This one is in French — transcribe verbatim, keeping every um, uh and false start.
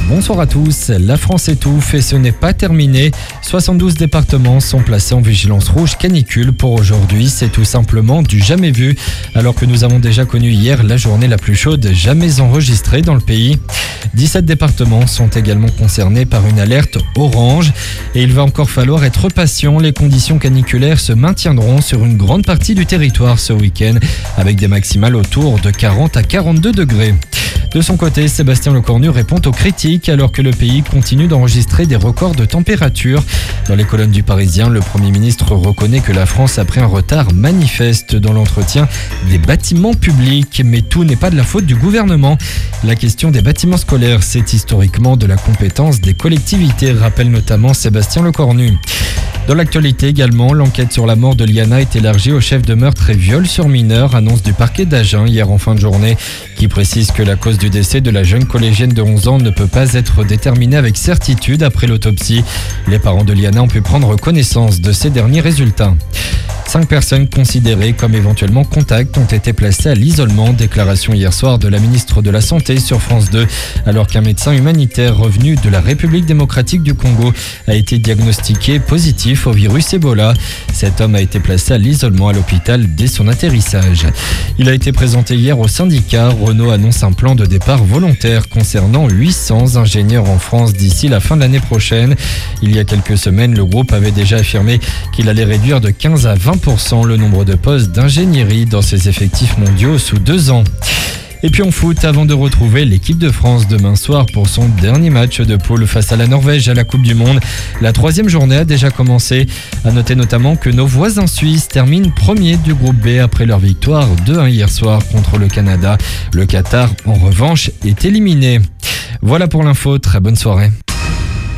Bonsoir à tous. La France étouffe et ce n'est pas terminé. soixante-douze départements sont placés en vigilance rouge canicule pour aujourd'hui. C'est tout simplement du jamais vu. Alors que nous avons déjà connu hier la journée la plus chaude jamais enregistrée dans le pays. dix-sept départements sont également concernés par une alerte orange. Et il va encore falloir être patient. Les conditions caniculaires se maintiendront sur une grande partie du territoire ce week-end avec des maximales autour de quarante à quarante-deux degrés. De son côté, Sébastien Lecornu répond aux critiques alors que le pays continue d'enregistrer des records de température. Dans les colonnes du Parisien, le Premier ministre reconnaît que la France a pris un retard manifeste dans l'entretien des bâtiments publics. Mais tout n'est pas de la faute du gouvernement. La question des bâtiments scolaires, c'est historiquement de la compétence des collectivités, rappelle notamment Sébastien Lecornu. Dans l'actualité également, l'enquête sur la mort de Liana est élargie au chef de meurtre et viol sur mineur, annonce du parquet d'Agen hier en fin de journée, qui précise que la cause du décès de la jeune collégienne de onze ans ne peut pas être déterminée avec certitude après l'autopsie. Les parents de Liana ont pu prendre connaissance de ces derniers résultats. Cinq personnes considérées comme éventuellement contacts ont été placées à l'isolement. Déclaration hier soir de la ministre de la Santé sur France deux, alors qu'un médecin humanitaire revenu de la République démocratique du Congo a été diagnostiqué positif au virus Ebola. Cet homme a été placé à l'isolement à l'hôpital dès son atterrissage. Il a été présenté hier au syndicat. Renault annonce un plan de départ volontaire concernant huit cents ingénieurs en France d'ici la fin de l'année prochaine. Il y a quelques semaines, le groupe avait déjà affirmé qu'il allait réduire de quinze à vingt pour cent le nombre de postes d'ingénierie dans ses effectifs mondiaux sous deux ans. Et puis en foot, avant de retrouver l'équipe de France demain soir pour son dernier match de poule face à la Norvège à la Coupe du Monde. La troisième journée a déjà commencé. À noter notamment que nos voisins suisses terminent premiers du groupe B après leur victoire deux un hier soir contre le Canada. Le Qatar, en revanche, est éliminé. Voilà pour l'info, très bonne soirée.